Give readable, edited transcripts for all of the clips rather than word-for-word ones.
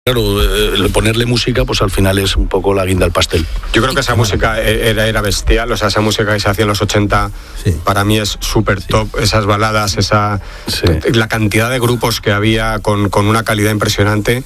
Claro, ponerle música, pues al final es un poco la guinda al pastel. Yo creo que esa música era bestial, o sea, esa música que se hacía en los 80, sí, para mí es súper top, esas baladas, la cantidad de grupos que había con una calidad impresionante,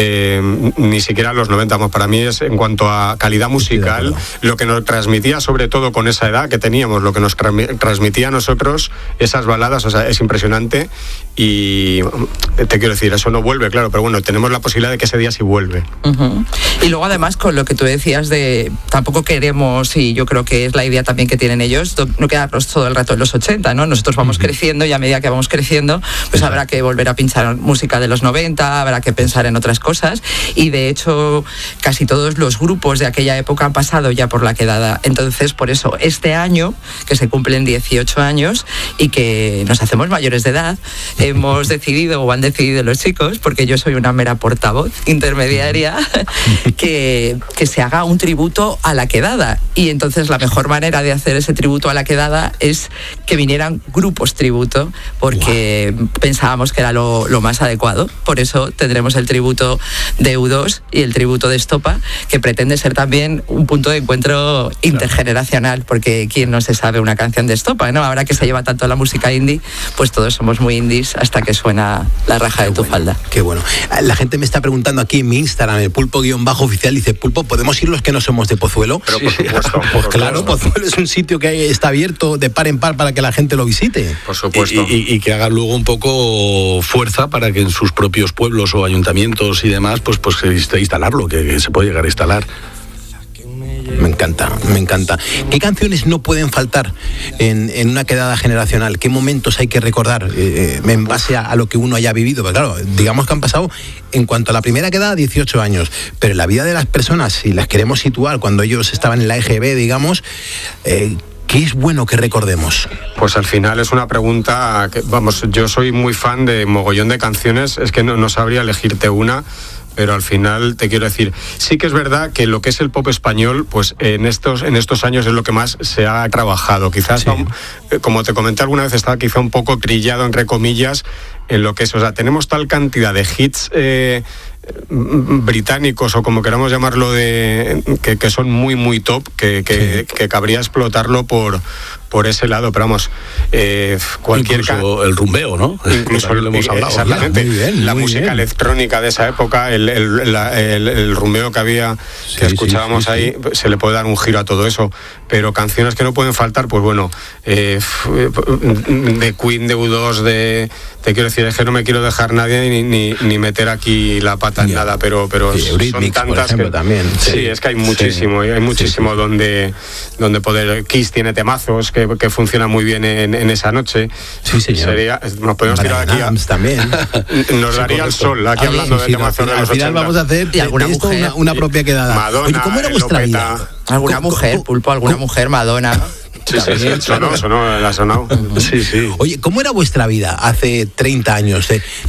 ni siquiera los 90, para mí es, en cuanto a calidad musical, lo que nos transmitía, sobre todo con esa edad que teníamos, lo que nos transmitía a nosotros, esas baladas, o sea, es impresionante. Y te quiero decir, eso no vuelve, claro, pero bueno, tenemos la posibilidad de que ese día sí vuelve. Uh-huh. Y luego además con lo que tú decías de tampoco queremos, y yo creo que es la idea también que tienen ellos, no quedarnos todo el rato en los 80, ¿no? Nosotros vamos creciendo y a medida que vamos creciendo, pues habrá que volver a pinchar música de los 90, habrá que pensar en otras cosas, y de hecho casi todos los grupos de aquella época han pasado ya por la quedada. Entonces, por eso, este año, que se cumplen 18 años y que nos hacemos mayores de edad, hemos decidido, o han decidido los chicos, porque yo soy una mera portavoz intermediaria, que se haga un tributo a la quedada. Y entonces la mejor manera de hacer ese tributo a la quedada es que vinieran grupos tributo, porque pensábamos que era lo más adecuado. Por eso tendremos el tributo de U2 y el tributo de Estopa, que pretende ser también un punto de encuentro intergeneracional, porque quién no se sabe una canción de Estopa, ¿no? Ahora que se lleva tanto la música indie, pues todos somos muy indies hasta que suena La raja de tu falda. Qué bueno. La gente me está preguntando aquí en mi Instagram, el Pulpo_oficial, dice: Pulpo, ¿podemos ir los que no somos de Pozuelo? Pero por supuesto. Pues claro, Pozuelo es un sitio que está abierto de par en par para que la gente lo visite. Por supuesto. Y que hagan luego un poco fuerza para que en sus propios pueblos o ayuntamientos y demás, pues instalarlo, que se puede llegar a instalar. Me encanta. ¿Qué canciones no pueden faltar en una quedada generacional? ¿Qué momentos hay que recordar en base a lo que uno haya vivido? Porque claro, digamos que han pasado, en cuanto a la primera quedada, 18 años, pero en la vida de las personas, si las queremos situar cuando ellos estaban en la EGB, digamos, ¿qué es bueno que recordemos? Pues al final es una pregunta que, vamos, yo soy muy fan de mogollón de canciones, es que no sabría elegirte una. Pero al final te quiero decir, sí que es verdad que lo que es el pop español, pues en estos años es lo que más se ha trabajado. Quizás, sí, como te comenté alguna vez, estaba quizá un poco trillado, entre comillas, en lo que es, o sea, tenemos tal cantidad de hits británicos, o como queramos llamarlo, que son muy muy top, que cabría explotarlo por ese lado, pero vamos, cualquier incluso el rumbeo, ¿no? Incluso lo hemos hablado. Exactamente. Muy bien, la música electrónica de esa época, el rumbeo que había, que escuchábamos ahí, se le puede dar un giro a todo eso. Pero canciones que no pueden faltar, pues bueno, de Queen, de U2, te quiero decir, es que no me quiero dejar nadie ni meter aquí la pata en nada, pero son tantas, por ejemplo, que también. Sí, es que hay muchísimo, hay muchísimo donde poder. Kiss tiene temazos que funcionan muy bien en esa noche. Sí, señor. Nos podemos tirar aquí también. Nos daría el sol aquí hablando de temazos de los 80. Al final vamos a hacer de esto una propia quedada. Madonna, oye, ¿cómo era vuestra vida? ¿Alguna mujer, Pulpo? ¿Alguna mujer, Madonna? Sí, sonó, la sonó. Sí. Oye, ¿cómo era vuestra vida hace 30 años?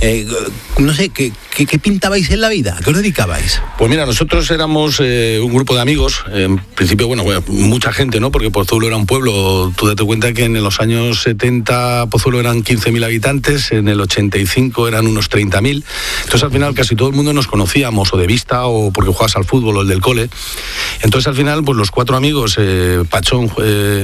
No sé, ¿qué pintabais en la vida? ¿Qué os dedicabais? Pues mira, nosotros éramos un grupo de amigos, en principio, bueno, mucha gente, ¿no? Porque Pozuelo era un pueblo. Tú date cuenta que en los años 70 Pozuelo eran 15.000 habitantes, en el 85 eran unos 30.000. Entonces al final casi todo el mundo nos conocíamos, o de vista, o porque jugabas al fútbol, o el del cole. Entonces al final, pues los 4 amigos, Pachón,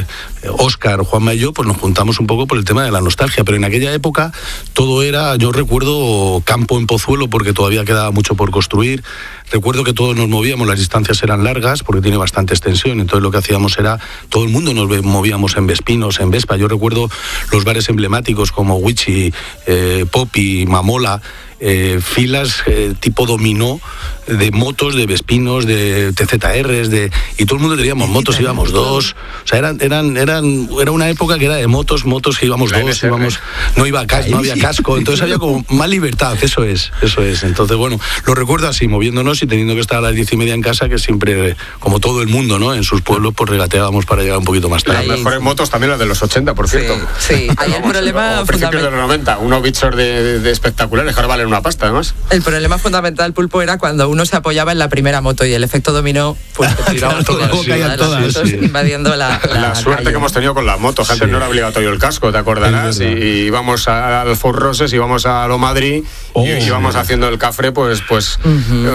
Óscar, Juanma y yo, pues nos juntamos un poco por el tema de la nostalgia, pero en aquella época todo era, yo recuerdo, campo en Pozuelo, porque todavía quedaba mucho por construir. Recuerdo que todos nos movíamos, las distancias eran largas porque tiene bastante extensión, entonces lo que hacíamos era, todo el mundo nos movíamos en Vespinos, en Vespa. Yo recuerdo los bares emblemáticos como Wichi, Poppy, Mamola, filas tipo dominó de motos, de Vespinos, de TZRs, y todo el mundo teníamos motos, íbamos 2, o sea, era una época que era de motos que íbamos 2, no había casco, entonces había como más libertad, eso es. Entonces, bueno, lo recuerdo así, moviéndonos y teniendo que estar a las 10:30 en casa, que siempre, como todo el mundo, ¿no? En sus pueblos, pues regateábamos para llegar un poquito más tarde. Las mejores motos también las de los 80, por cierto. Sí. Ahí el problema o principios de los 90, unos bichos de espectaculares, que ahora valen una pasta, además. El problema fundamental, Pulpo, era cuando uno se apoyaba en la primera moto y el efecto dominó, pues te tiraba todas, invadiendo la suerte calle, que hemos tenido con las motos. Antes no era obligatorio el casco, te acordarás, y íbamos al Fort Roses, íbamos a Lo Madrid, y íbamos haciendo el cafre, pues